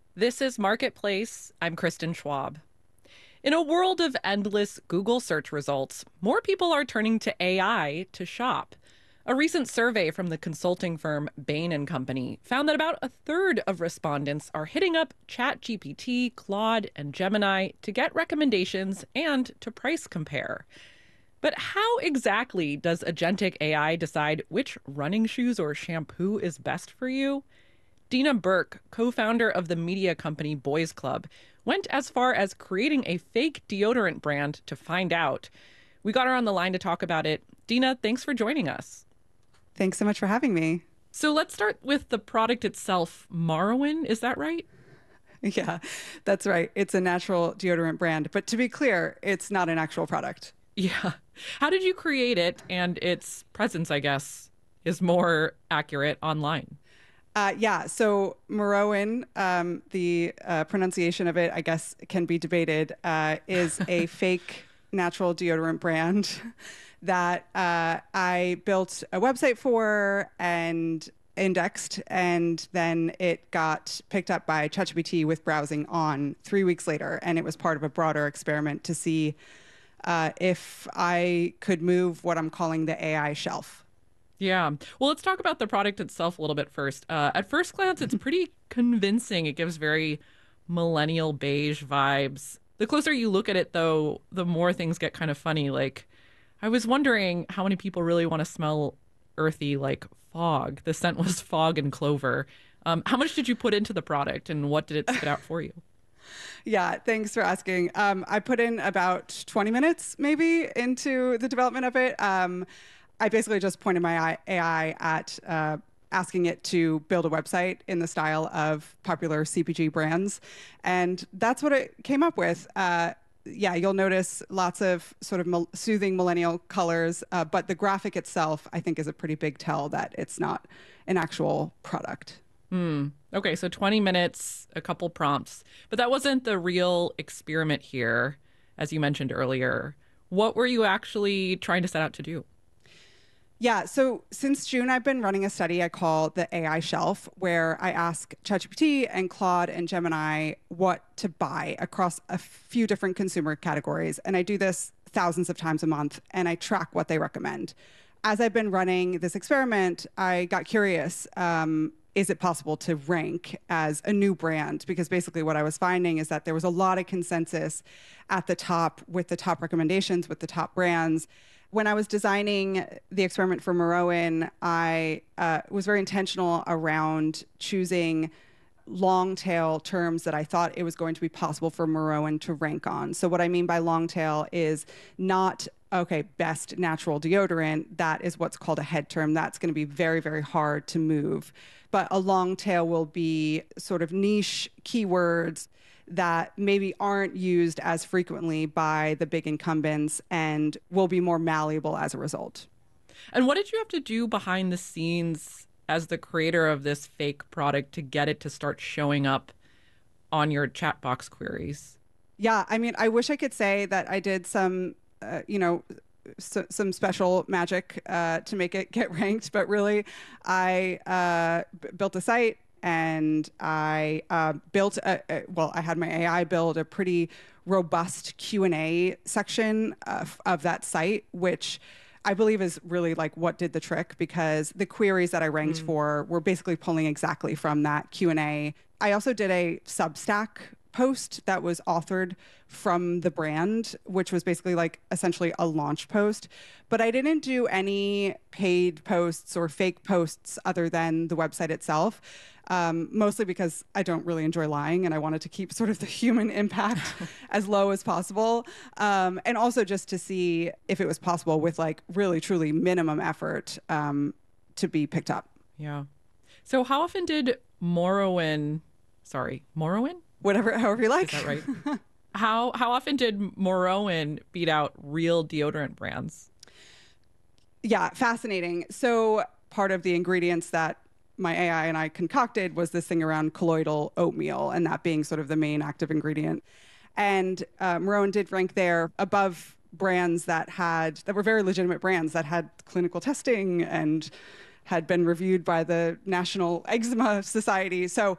This is Marketplace. I'm Kristen Schwab. In a world of endless Google search results, more people are turning to AI to shop. A recent survey from the consulting firm Bain and Company found that about a third of respondents are hitting up ChatGPT, Claude, and Gemini to get recommendations and to price compare. But how exactly does agentic AI decide which running shoes or shampoo is best for you? Dina Burke, co founder of the media company Boys Club, went as far as creating a fake deodorant brand to find out. We got her on the line to talk about it. Dina, thanks for joining us. Thanks so much for having me. So let's start with the product itself. Morrowind, is that right? Yeah, that's right. It's a natural deodorant brand. But to be clear, it's not an actual product. Yeah. How did you create it? And its presence, I guess, is more accurate online. Yeah, so Morrowind, the pronunciation of it, I guess, can be debated, is a fake natural deodorant brand that I built a website for and indexed, and then it got picked up by ChatGPT with browsing on 3 weeks later. And it was part of a broader experiment to see if I could move what I'm calling the AI shelf. Yeah. Well, let's talk about the product itself a little bit first. At first glance, it's pretty convincing. It gives very millennial beige vibes. The closer you look at it, though, the more things get kind of funny. Like, I was wondering how many people really want to smell earthy like fog. The scent was fog and clover. How much did you put into the product and what did it spit out for you? Yeah, thanks for asking. I put in about 20 minutes maybe into the development of it. I basically just pointed my AI at asking it to build a website in the style of popular CPG brands. And that's what it came up with. Yeah, you'll notice lots of sort of soothing millennial colors, but the graphic itself, I think, is a pretty big tell that it's not an actual product. Hmm. Okay, so 20 minutes, a couple prompts. But that wasn't the real experiment here, as you mentioned earlier. What were you actually trying to set out to do? Yeah, so since June, I've been running a study I call the AI Shelf, where I ask ChatGPT and Claude and Gemini what to buy across a few different consumer categories. And I do this thousands of times a month, and I track what they recommend. As I've been running this experiment, I got curious. Is it possible to rank as a new brand? Because basically, what I was finding is that there was a lot of consensus at the top with the top recommendations, with the top brands. When I was designing the experiment for Morrowind, I was very intentional around choosing long tail terms that I thought it was going to be possible for Morrowind to rank on. So what I mean by long tail is not, okay, best natural deodorant. That is what's called a head term. That's going to be very, very hard to move. But a long tail will be sort of niche keywords that maybe aren't used as frequently by the big incumbents and will be more malleable as a result. And what did you have to do behind the scenes as the creator of this fake product to get it to start showing up on your chat box queries? Yeah, I mean, I wish I could say that I did some, some special magic to make it get ranked, but really, I built a site and I built well, I had my AI build a pretty robust Q&A section of that site, which I believe is really like what did the trick, because the queries that I ranked for were basically pulling exactly from that Q&A. I also did a Substack post that was authored from the brand, which was basically like essentially a launch post. But I didn't do any paid posts or fake posts other than the website itself, mostly because I don't really enjoy lying and I wanted to keep sort of the human impact as low as possible. And also just to see if it was possible with like really, truly minimum effort to be picked up. Yeah. So how often did Morrowind? Whatever, however you Is like. that right? How often did Morrowind beat out real deodorant brands? Yeah, fascinating. So part of the ingredients that my AI and I concocted was this thing around colloidal oatmeal, and that being sort of the main active ingredient. And Marone did rank there above brands that were very legitimate brands that had clinical testing and had been reviewed by the National Eczema Society. So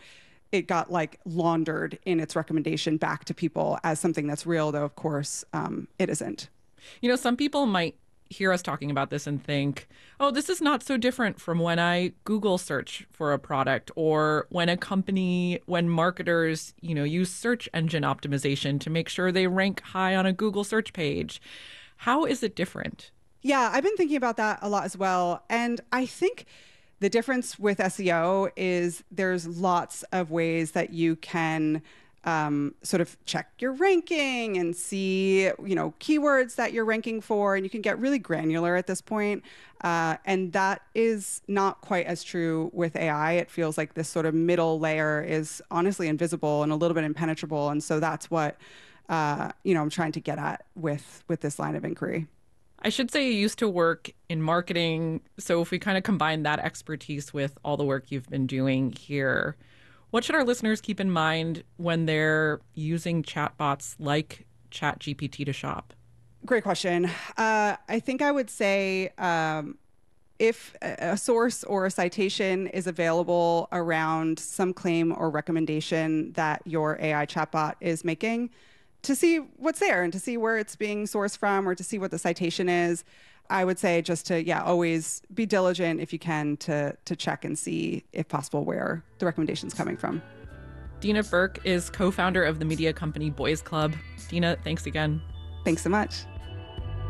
it got like laundered in its recommendation back to people as something that's real, though, of course, it isn't. Some people might hear us talking about this and think, oh, this is not so different from when I Google search for a product or when marketers, use search engine optimization to make sure they rank high on a Google search page. How is it different? Yeah, I've been thinking about that a lot as well. And I think the difference with SEO is there's lots of ways that you can sort of check your ranking and see, keywords that you're ranking for, and you can get really granular at this point. And that is not quite as true with AI. It feels like this sort of middle layer is honestly invisible and a little bit impenetrable. And so that's what, I'm trying to get at with this line of inquiry. I should say you used to work in marketing. So if we kind of combine that expertise with all the work you've been doing here, what should our listeners keep in mind when they're using chatbots like ChatGPT to shop? Great question. I think I would say if a source or a citation is available around some claim or recommendation that your AI chatbot is making, to see what's there and to see where it's being sourced from or to see what the citation is. I would say just to, always be diligent if you can to check and see, if possible, where the recommendation's coming from. Dina Burke is co-founder of the media company Boys Club. Dina, thanks again. Thanks so much.